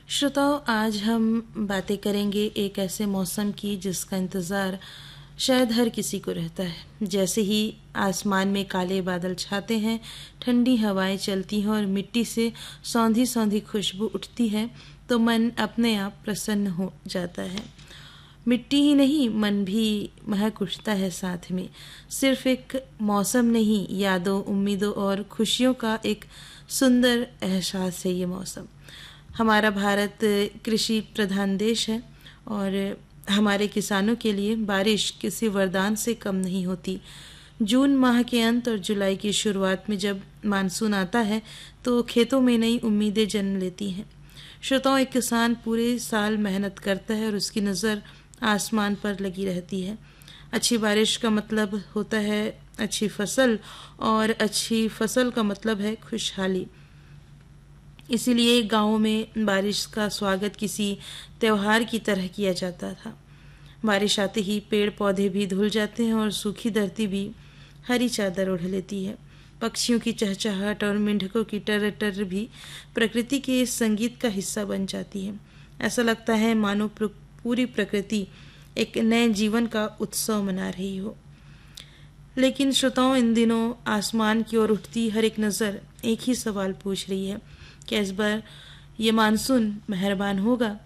श्रोताओं, आज हम बातें करेंगे एक ऐसे मौसम की जिसका इंतज़ार शायद हर किसी को रहता है। जैसे ही आसमान में काले बादल छाते हैं, ठंडी हवाएं चलती हैं और मिट्टी से सौंधी सौंधी खुशबू उठती है, तो मन अपने आप प्रसन्न हो जाता है। मिट्टी ही नहीं, मन भी महक उठता है साथ में। सिर्फ एक मौसम नहीं, यादों, उम्मीदों और खुशियों का एक सुंदर एहसास है ये मौसम। हमारा भारत कृषि प्रधान देश है और हमारे किसानों के लिए बारिश किसी वरदान से कम नहीं होती। जून माह के अंत और जुलाई की शुरुआत में जब मानसून आता है तो खेतों में नई उम्मीदें जन्म लेती हैं। श्रोताओं, एक किसान पूरे साल मेहनत करता है और उसकी नज़र आसमान पर लगी रहती है। अच्छी बारिश का मतलब होता है अच्छी फसल, और अच्छी फसल का मतलब है खुशहाली। इसीलिए गांवों में बारिश का स्वागत किसी त्योहार की तरह किया जाता था। बारिश आते ही पेड़ पौधे भी धुल जाते हैं और सूखी धरती भी हरी चादर ओढ़ लेती है। पक्षियों की चहचहाहट और मेंढकों की टर टर भी प्रकृति के इस संगीत का हिस्सा बन जाती है। ऐसा लगता है मानो पूरी प्रकृति एक नए जीवन का उत्सव मना रही हो। लेकिन श्रोताओं, इन दिनों आसमान की ओर उठती हर एक नज़र एक ही सवाल पूछ रही है, क्या इस बार ये मानसून मेहरबान होगा?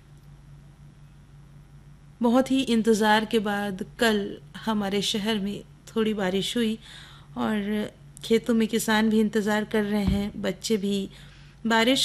बहुत ही इंतज़ार के बाद कल हमारे शहर में थोड़ी बारिश हुई और खेतों में किसान भी इंतज़ार कर रहे हैं, बच्चे भी। बारिश